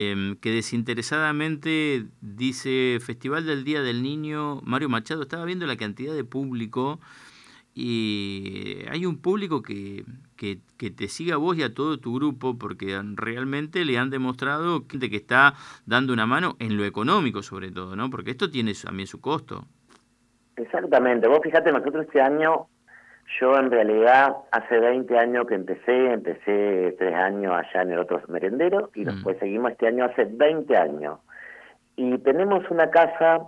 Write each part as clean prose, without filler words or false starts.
que desinteresadamente dice Festival del Día del Niño Mario Machado. Estaba viendo la cantidad de público y hay un público que te sigue a vos y a todo tu grupo porque realmente le han demostrado que está dando una mano en lo económico sobre todo, ¿no? Porque esto tiene también su costo. Exactamente. Vos fíjate, nosotros este año, yo en realidad hace 20 años que empecé 3 años allá en el otro merendero y después seguimos este año hace 20 años. Y tenemos una casa,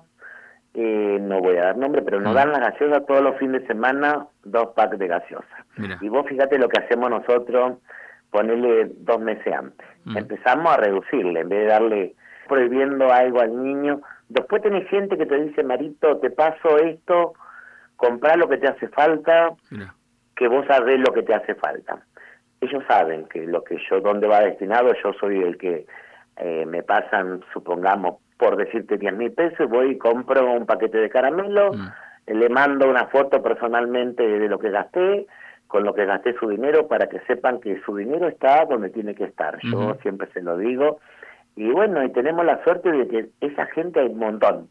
no voy a dar nombre, pero nos dan las gaseosas todos los fines de semana, 2 packs de gaseosas. Mirá. Y vos fíjate lo que hacemos nosotros, ponerle 2 meses antes. Empezamos a reducirle, en vez de darle prohibiendo algo al niño. Después tenés gente que te dice, Marito, te paso esto, comprá lo que te hace falta, Mirá. que vos sabés lo que te hace falta. Ellos saben que lo que yo, dónde va destinado, yo soy el que me pasan, supongamos, por decirte 10.000 pesos, voy y compro un paquete de caramelo, le mando una foto personalmente de lo que gasté, con lo que gasté su dinero, para que sepan que su dinero está donde tiene que estar. Yo siempre se lo digo. Y bueno, y tenemos la suerte de que esa gente hay un montón,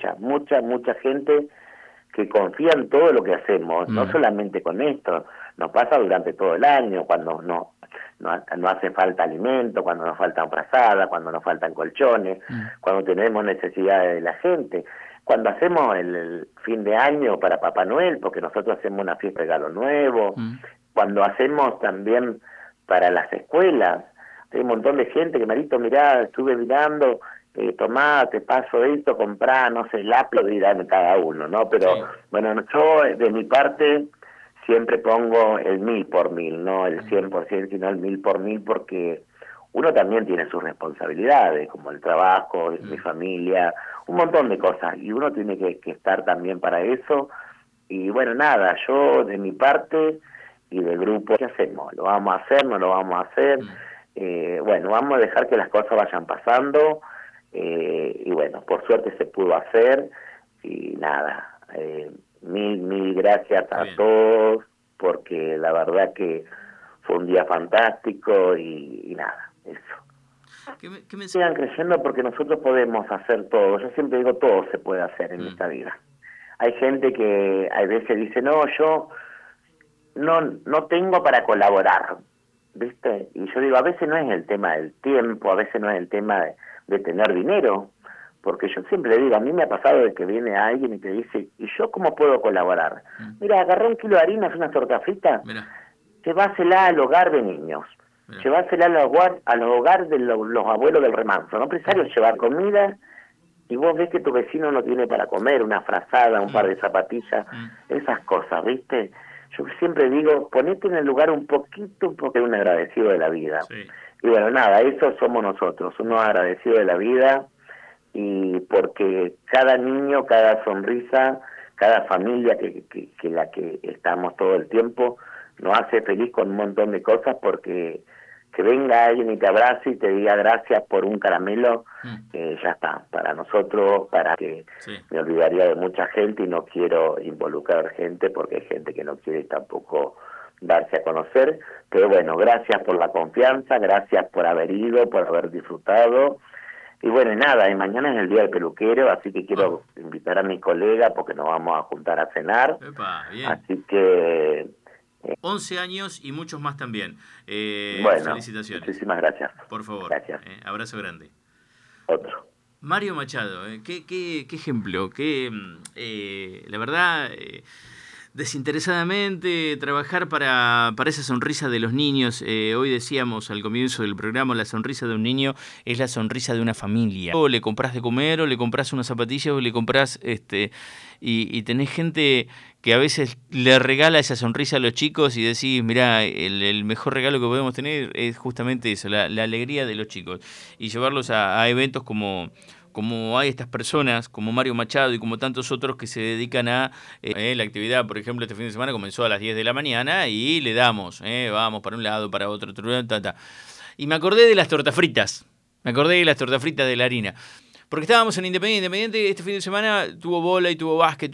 mucha gente que confía en todo lo que hacemos, no solamente con esto, nos pasa durante todo el año, cuando no hace falta alimento, cuando nos faltan frazadas, cuando nos faltan colchones, cuando tenemos necesidades de la gente, cuando hacemos el fin de año para Papá Noel, porque nosotros hacemos una fiesta de regalo nuevo, cuando hacemos también para las escuelas. Hay un montón de gente que, Marito, mirá, estuve mirando, tomá, te paso esto, comprá, no sé, el Apple dirán cada uno, ¿no? Pero, bueno, yo de mi parte siempre pongo el 1000 por 1000, no el 100%, sino el 1000 por 1000, porque uno también tiene sus responsabilidades, como el trabajo, mi familia, un montón de cosas, y uno tiene que estar también para eso. Y bueno, nada, yo de mi parte y del grupo, ¿qué hacemos? ¿Lo vamos a hacer? ¿No lo vamos a hacer? Bueno, vamos a dejar que las cosas vayan pasando, y bueno, por suerte se pudo hacer, y nada, mil gracias a todos, porque la verdad que fue un día fantástico, y nada, eso. Sigan creyendo, porque nosotros podemos hacer todo. Yo siempre digo, todo se puede hacer en esta vida. Hay gente que a veces dice, no, yo no tengo para colaborar, ¿viste? Y yo digo, a veces no es el tema del tiempo, a veces no es el tema de tener dinero, porque yo siempre le digo, a mí me ha pasado de que viene alguien y te dice, ¿y yo cómo puedo colaborar? Mira, agarrá 1 kilo de harina, haz una torta frita, llevásela al hogar de niños, llevásela al hogar de los abuelos del remanso. No es necesario llevar comida, y vos ves que tu vecino no tiene para comer, una frazada, un par de zapatillas, esas cosas, ¿viste? Yo siempre digo, ponete en el lugar un poquito, porque un agradecido de la vida. Y bueno, nada, eso somos nosotros, unos agradecidos de la vida, y porque cada niño, cada sonrisa, cada familia que la que estamos todo el tiempo, nos hace feliz con un montón de cosas, porque que venga alguien y te abrace y te diga gracias por un caramelo, ya está, para nosotros, para que me olvidaría de mucha gente, y no quiero involucrar gente, porque hay gente que no quiere tampoco darse a conocer. Pero bueno, gracias por la confianza, gracias por haber ido, por haber disfrutado. Y bueno, y nada, y mañana es el día del peluquero, así que quiero invitar a mi colega, porque nos vamos a juntar a cenar. Bien. Así que 11 años y muchos más también. Bueno, felicitaciones. Muchísimas gracias. Por favor. Gracias. Abrazo grande. Otro. Mario Machado, qué ejemplo, la verdad, desinteresadamente trabajar para esa sonrisa de los niños. Hoy decíamos al comienzo del programa, la sonrisa de un niño es la sonrisa de una familia. O le compras de comer, o le compras unas zapatillas, o le compras y tenés gente que a veces le regala esa sonrisa a los chicos y decís, mirá, el mejor regalo que podemos tener es justamente eso, la alegría de los chicos, y llevarlos a eventos como hay estas personas, como Mario Machado y como tantos otros que se dedican a la actividad. Por ejemplo, este fin de semana comenzó a las 10 de la mañana y le damos, vamos para un lado, para otro, Y me acordé de las tortas fritas, de la harina. Porque estábamos en Independiente este fin de semana, tuvo bola y tuvo básquet,